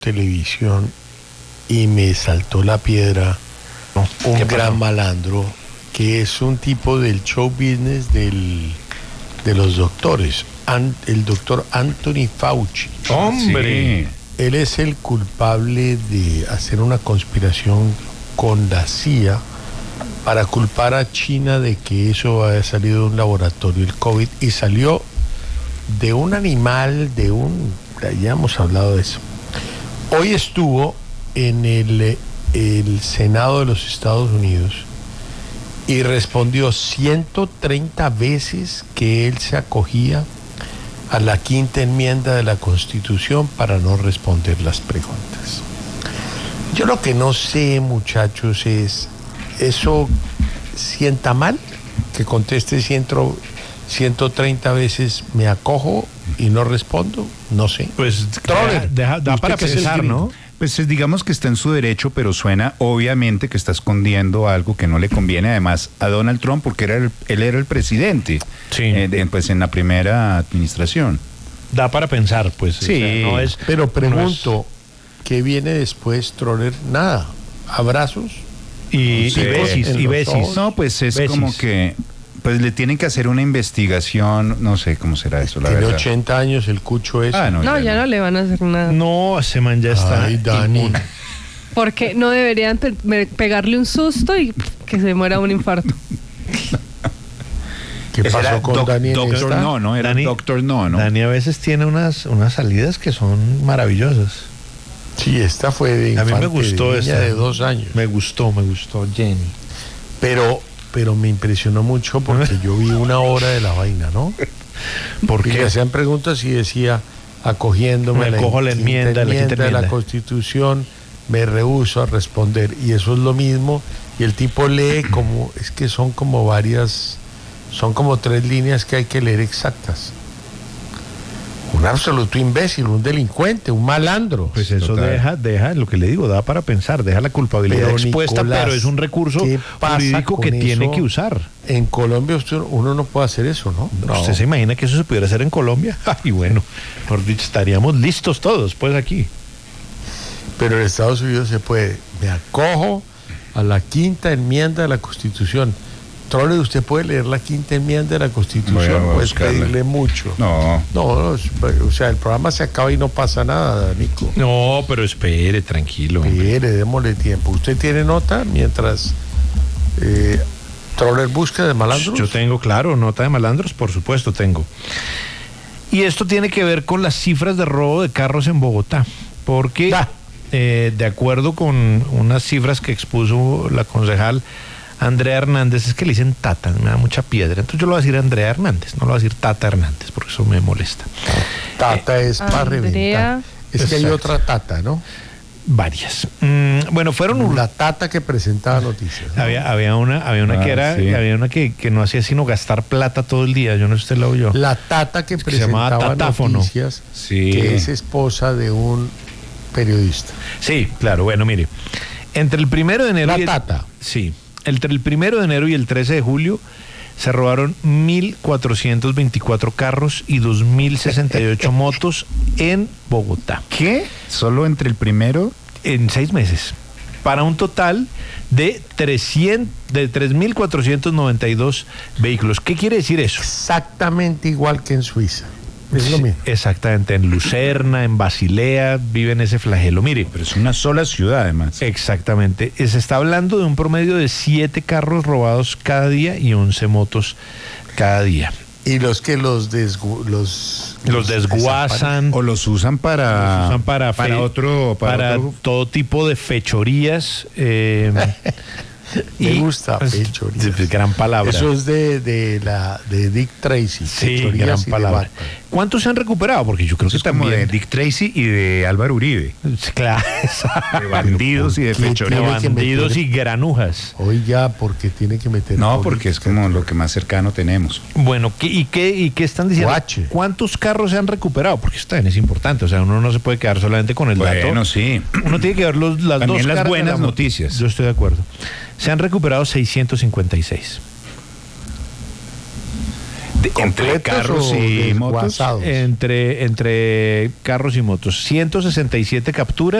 televisión y me saltó la piedra un gran malandro que es un tipo del show business de los doctores, el doctor Anthony Fauci. ¡Hombre! Sí. Él es el culpable de hacer una conspiración con la CIA para culpar a China de que eso haya salido de un laboratorio, el COVID, y salió de un animal, ya hemos hablado de eso. Hoy estuvo en el Senado de los Estados Unidos y respondió 130 veces que él se acogía a la quinta enmienda de la Constitución para no responder las preguntas. Yo lo que no sé, muchachos, es, ¿eso sienta mal? Que conteste 130 veces me acojo y no respondo, no sé. Pues da para pensar, ¿no? Pues digamos que está en su derecho, pero suena obviamente que está escondiendo algo que no le conviene además a Donald Trump, porque él era el presidente, sí. Pues en la primera administración. Da para pensar, pues. Sí, o sea, no es, pero pregunto, ¿qué viene después, Troller? Nada, abrazos y besis. No, pues es besis. Como que pues le tienen que hacer una investigación, no sé cómo será eso, la Tiene verdad. 80 años el cucho ese. No, ya no le van a hacer nada. No, ese man ya está. Ay, Dani. Porque no deberían pegarle un susto y que se muera un infarto. ¿Qué pasó con Dani? Doctor No, era Dani, Doctor No. Dani a veces tiene unas salidas que son maravillosas. Sí, esta fue de infante, a mí me gustó de niña esta. de 2 años. Me gustó Jenny. Pero me impresionó mucho porque yo vi una hora de la vaina, ¿no? Porque le hacían preguntas y decía, acogiéndome me acojo la enmienda de la Constitución, me rehúso a responder. Y eso es lo mismo. Y el tipo lee como, es que son como 3 líneas que hay que leer exactas. Un absoluto imbécil, un delincuente, un malandro. Pues eso deja lo que le digo, da para pensar, deja la culpabilidad pero expuesta, Nicolás, pero es un recurso jurídico que tiene que usar. En Colombia uno no puede hacer eso, ¿no? ¿Usted se imagina que eso se pudiera hacer en Colombia? Ay, bueno, mejor dicho, estaríamos listos todos, pues aquí. Pero en Estados Unidos se puede. Me acojo a la quinta enmienda de la Constitución. Troller, usted puede leer la quinta enmienda de la Constitución, puedes pedirle mucho. No, o sea, el programa se acaba y no pasa nada, Nico. No, pero espere, tranquilo. Espere, démosle tiempo. ¿Usted tiene nota mientras Troller busca de malandros? Yo tengo, claro, nota de malandros, por supuesto tengo. Y esto tiene que ver con las cifras de robo de carros en Bogotá, porque de acuerdo con unas cifras que expuso la concejal Andrea Hernández, es que le dicen Tata, me da mucha piedra, entonces yo lo voy a decir Andrea Hernández, no lo voy a decir Tata Hernández, porque eso me molesta. Tata es para reventar. Es que hay otra Tata, ¿no? Varias. Bueno, fueron la Tata que presentaba noticias, ¿no? Había una que era, sí. Había una que no hacía sino gastar plata todo el día, yo no sé si usted la oyó. La Tata que presentaba noticias, sí. Que es esposa de un periodista. Sí, claro, bueno, mire, entre el 1 de enero sí. Entre el 1 de enero y el 13 de julio se robaron 1.424 carros y 2.068 motos en Bogotá. ¿Qué? ¿Solo entre el primero? En 6 meses. Para un total de 3.492 vehículos. ¿Qué quiere decir eso? Exactamente igual que en Suiza. Es lo mismo. Exactamente, en Lucerna, en Basilea, viven ese flagelo. Mire, pero es una sola ciudad además. Exactamente. Se está hablando de un promedio de 7 carros robados cada día y 11 motos cada día. Y los que los desguazan o los usan para todo tipo de fechorías. Me gusta fechorías. Gran palabra. Eso es de Dick Tracy. Sí, gran palabra. ¿Cuántos se han recuperado? Porque yo creo que también como de Dick Tracy y de Álvaro Uribe. Claro. De bandidos y de fechorías. De bandidos y granujas. Hoy ya, porque tiene que meter. No, porque es como lo que más cercano tenemos. Bueno, ¿y qué están diciendo? Guache. ¿Cuántos carros se han recuperado? Porque esto también es importante. O sea, uno no se puede quedar solamente con el dato. Bueno, sí. Uno tiene que ver las también dos las buenas noticias. Yo estoy de acuerdo. Se han recuperado 656. entre carros y motos. desguazados? Entre carros y motos. 167 capturas.